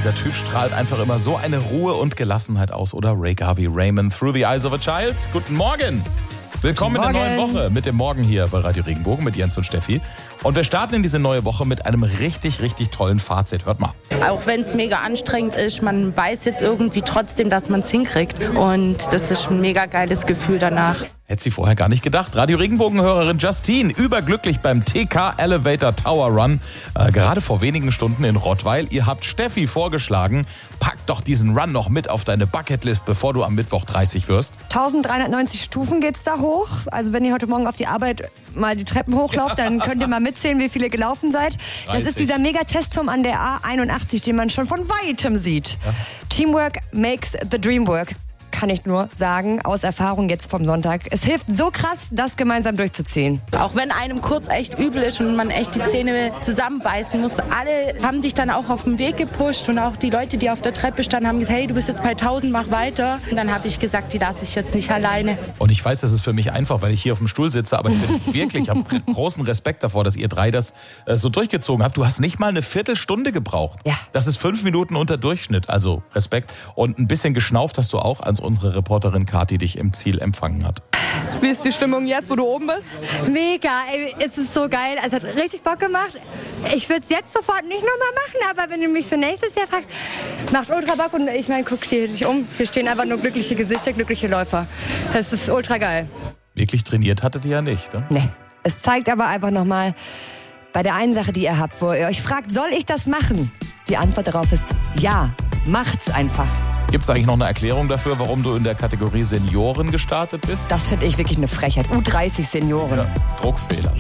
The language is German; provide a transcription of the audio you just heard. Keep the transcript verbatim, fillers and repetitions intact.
Dieser Typ strahlt einfach immer so eine Ruhe und Gelassenheit aus, oder? Ray Garvey, Raymond, Through the Eyes of a Child. Guten Morgen. Willkommen Guten in der Morgen. neuen Woche mit dem Morgen hier bei Radio Regenbogen mit Jens und Steffi. Und wir starten in diese neue Woche mit einem richtig, richtig tollen Fazit. Hört mal. Auch wenn es mega anstrengend ist, man weiß jetzt irgendwie trotzdem, dass man es hinkriegt. Und das ist ein mega geiles Gefühl danach. Hätte sie vorher gar nicht gedacht. Radio Regenbogen-Hörerin Justine, überglücklich beim T K Elevator Tower Run. Äh, gerade vor wenigen Stunden in Rottweil. Ihr habt Steffi vorgeschlagen, pack doch diesen Run noch mit auf deine Bucketlist, bevor du am Mittwoch dreißig wirst. dreizehnhundertneunzig Stufen geht's da hoch. Also wenn ihr heute Morgen auf die Arbeit mal die Treppen hochlauft, dann könnt ihr mal mitzählen, wie viele gelaufen seid. Das dreißig. ist dieser Megatestturm an der A einundachtzig, den man schon von Weitem sieht. Ja. Teamwork makes the dream work. Kann ich nur sagen, aus Erfahrung jetzt vom Sonntag. Es hilft so krass, das gemeinsam durchzuziehen. Auch wenn einem kurz echt übel ist und man echt die Zähne zusammenbeißen muss, alle haben dich dann auch auf den Weg gepusht und auch die Leute, die auf der Treppe standen, haben gesagt, hey, du bist jetzt bei tausend, mach weiter. Und dann habe ich gesagt, die lasse ich jetzt nicht alleine. Und ich weiß, das ist für mich einfach, weil ich hier auf dem Stuhl sitze, aber ich bin wirklich, ich habe großen Respekt davor, dass ihr drei das äh, so durchgezogen habt. Du hast nicht mal eine Viertelstunde gebraucht. Ja. Das ist fünf Minuten unter Durchschnitt, also Respekt. Und ein bisschen geschnauft hast du auch, als unsere Reporterin Kathi dich im Ziel empfangen hat. Wie ist die Stimmung jetzt, wo du oben bist? Mega, ey, es ist so geil. Es hat richtig Bock gemacht. Ich würde es jetzt sofort nicht nochmal machen, aber wenn du mich für nächstes Jahr fragst, macht ultra Bock. Und ich meine, guck dir dich um. Hier stehen einfach nur glückliche Gesichter, glückliche Läufer. Das ist ultra geil. Wirklich trainiert hattet ihr ja nicht, ne? Nee. Es zeigt aber einfach nochmal, bei der einen Sache, die ihr habt, wo ihr euch fragt, soll ich das machen? Die Antwort darauf ist ja, macht's einfach. Gibt es eigentlich noch eine Erklärung dafür, warum du in der Kategorie Senioren gestartet bist? Das finde ich wirklich eine Frechheit. U dreißig Senioren. Ja, Druckfehler.